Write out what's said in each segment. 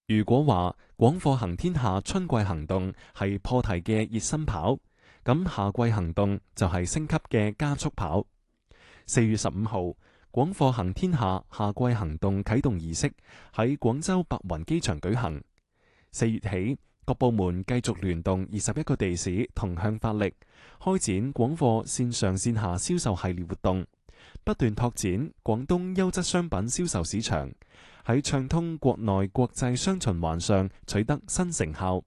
如果話廣貨行天下春季行動係破題嘅熱身跑，咁夏季行動就係升級嘅加速跑。4月15號，廣貨行天下夏季行動啟動儀式喺廣州白雲機場舉行。4月起，各部門繼續聯動21個地市同向發力，開展廣貨線上線下銷售系列活動，不斷拓展廣東優質商品銷售市場，喺暢通國內國際雙循環上取得新成效。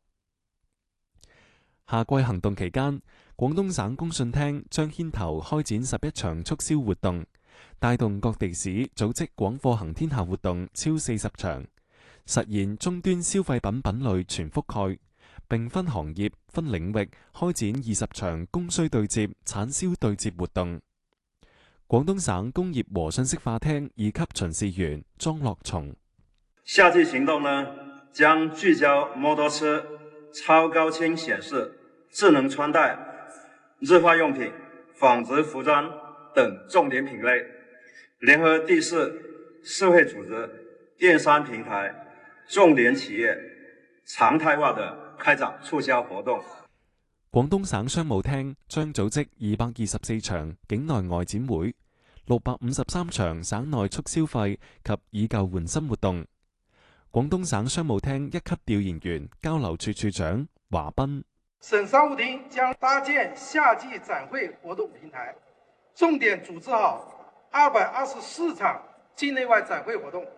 夏季行動期間，廣東省工信廳將牽頭開展11場促銷活動，帶動各地市組織廣貨行天下活動超40場，實現終端消費品品類全覆蓋，並分行業、分領域開展20場供需對接、產銷對接活動。廣東省工業和信息化廳2級巡視員莊樂松： 夏季行動呢，將聚焦摩托車、超高清顯示、智能穿戴、日化用品、紡織服裝等重點品類，聯合地市、社會組織、電商平台、重點企業，常態化地開展促銷活動。 廣東省商務廳將組織224場境內外展會、653場省內促消費及以舊換新活動。廣東省商務廳1級調研員交流處處長華斌： 省商務廳將搭建夏季展會活動平台，重點組織好224場境內外展會活動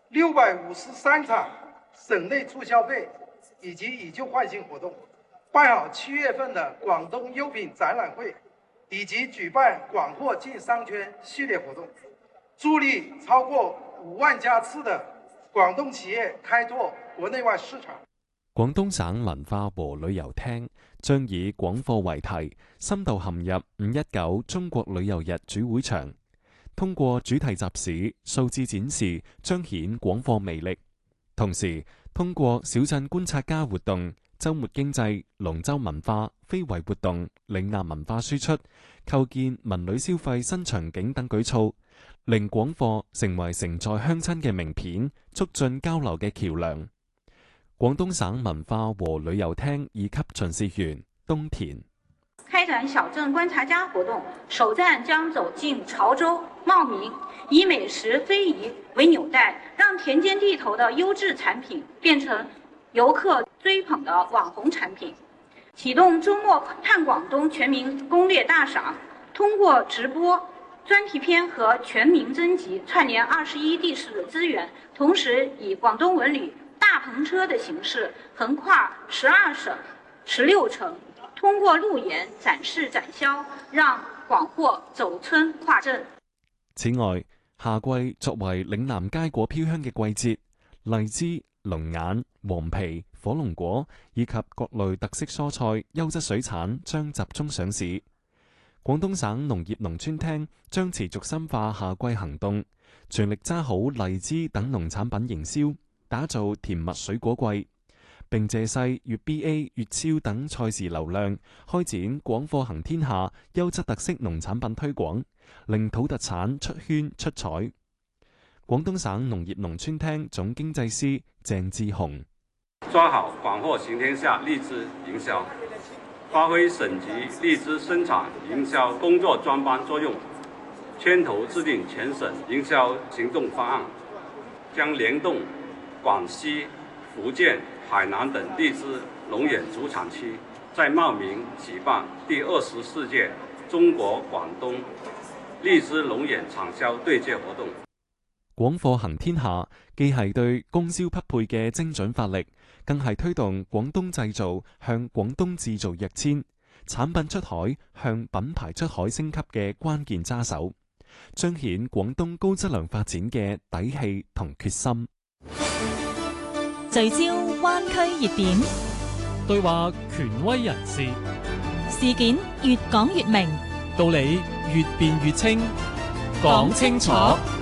，653場省內促消費以及以舊換新活動，辦好7月份的廣東優品展覽會，以及舉辦廣貨進商圈系列活動，助力超過5萬家次的廣東企業開拓國內外市場。 廣東省文化和旅遊廳將以廣貨為題，深度陷入519中國旅遊日主會場，通過主題集市、數字展示彰顯廣貨魅力，同時通過小鎮觀察家活動、周末經濟、龍舟文化、非遺活動、嶺南文化輸出、構建文旅消費新場景等舉措，令廣貨成為承載鄉親嘅名片，促進交流嘅橋樑。廣東省文化和旅遊廳2級巡視員東田： 開展小鎮觀察家活動，首站將走進潮州、茂名，以美食非遺為紐帶，讓田間地頭的優質產品變成遊客追捧的網紅產品。啟動周末探廣東全民攻略大賞，通過直播、專題片和全民徵集串聯21地市的資源，同時以廣東文旅大篷車的形式橫跨12省、16城，通過路演、展示、展銷，讓廣貨走村跨鎮。 此外，夏季作為嶺南佳果飄香嘅季節，荔枝、龍眼、黃皮、火龍果以及各類特色蔬菜、優質水產將集中上市。廣東省農業農村廳將持續深化夏季行動，全力揸好荔枝等農產品營銷，打造甜蜜水果季，並借勢粵 BA、粵超等賽事流量，開展廣貨行天下優質特色農產品推廣，令土特產出圈出彩。廣東省農業農村廳總經濟師鄭志雄： 抓好廣貨行天下荔枝營銷，發揮省級荔枝生產營銷工作專班作用，牽頭制定全省營銷行動方案，將聯動廣西、福建、海南等荔枝龍眼主產區，在茂名舉辦第24屆中國廣東荔枝龍眼產銷對接活動。 廣貨行天下既係對供銷匹配嘅精準發力，更係推動廣東製造向廣東製造躍遷、產品出海向品牌出海升級嘅關鍵揸手，彰顯廣東高質量發展嘅底氣同決心。 聚焦灣區熱點， 對話權威人士， 事件越講越明， 道理越辯越清，講清楚。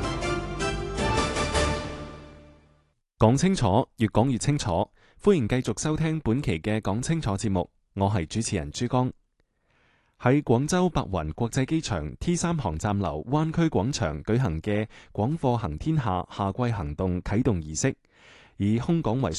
講清楚，越講越清楚。歡迎繼續收聽本期嘅講清楚節目，我係主持人朱江。喺廣州白雲國際機場 T3 航站樓灣區廣場舉行嘅廣貨行天下夏季行動啟動儀式，以空港為